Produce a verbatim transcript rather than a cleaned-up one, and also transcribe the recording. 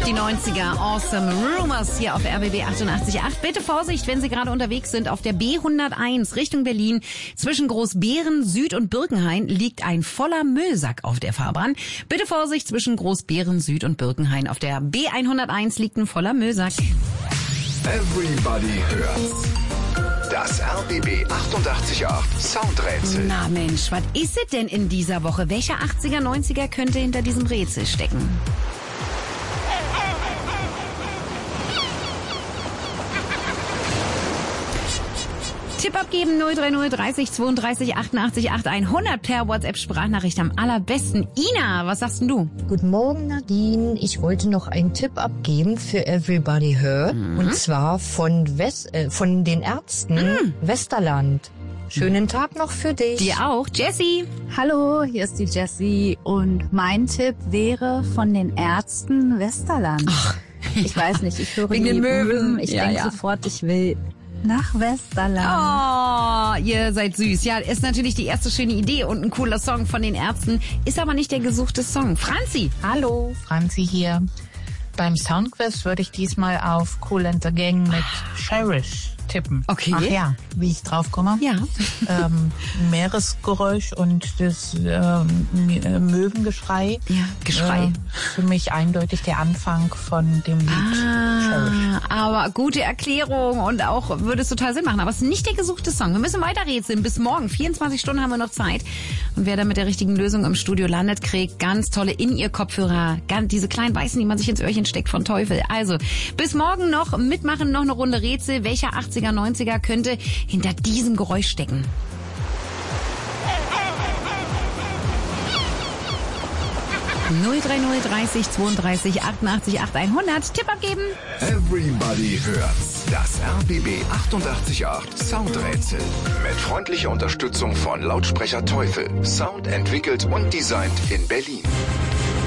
Die neunziger Awesome Rumors hier auf R B B achtundachtzig Komma acht. Bitte Vorsicht, wenn Sie gerade unterwegs sind. Auf der B hunderteins Richtung Berlin zwischen Großbeeren, Süd und Birkenhain liegt ein voller Müllsack auf der Fahrbahn. Bitte Vorsicht, zwischen Großbeeren, Süd und Birkenhain. Auf der B hunderteins liegt ein voller Müllsack. Everybody hört's. Das R B B achtundachtzig Komma acht Soundrätsel. Na Mensch, was ist es denn in dieser Woche? Welcher achtziger, neunziger könnte hinter diesem Rätsel stecken? Tipp abgeben null drei null dreißig zweiunddreißig achtundachtzig hundert per WhatsApp-Sprachnachricht am allerbesten. Ina, was sagst denn du? Guten Morgen, Nadine. Ich wollte noch einen Tipp abgeben für Everybody Hurt. Mhm. Und zwar von, West, äh, von den Ärzten mhm. Westerland. Schönen Tag noch für dich. Dir auch. Jessie. Hallo, hier ist die Jessie. Und mein Tipp wäre von den Ärzten Westerland. Ach, ich ja. weiß nicht, ich höre Wegen die den Möwen. Ich ja, denke ja. sofort, ich will nach Westerland. Oh, ihr seid süß. Ja, ist natürlich die erste schöne Idee und ein cooler Song von den Ärzten. Ist aber nicht der gesuchte Song. Franzi. Hallo, Franzi hier. Beim Soundquest würde ich diesmal auf Kool and the Gang mit Cherish tippen. Okay. Ach ja, wie ich drauf komme. Ja. Ähm, Meeresgeräusch und das ähm, Möwengeschrei. Ja, Geschrei. Äh, für mich eindeutig der Anfang von dem Lied ah, Cherish. Aber gute Erklärung und auch würde es total Sinn machen. Aber es ist nicht der gesuchte Song. Wir müssen weiter rätseln. Bis morgen. vierundzwanzig Stunden haben wir noch Zeit. Und wer da mit der richtigen Lösung im Studio landet, kriegt ganz tolle In-Ear-Kopfhörer. Ganz, diese kleinen weißen, die man sich ins Öhrchen steckt von Teufel. Also, bis morgen noch mitmachen, noch eine Runde Rätsel. Welcher achtziger, neunziger könnte hinter diesem Geräusch stecken? null drei null dreißig zweiunddreißig achtundachtzig hundert. Tipp abgeben. Everybody hört's. Das R B B achtundachtzig Komma acht Soundrätsel. Mit freundlicher Unterstützung von Lautsprecher Teufel. Sound entwickelt und designt in Berlin.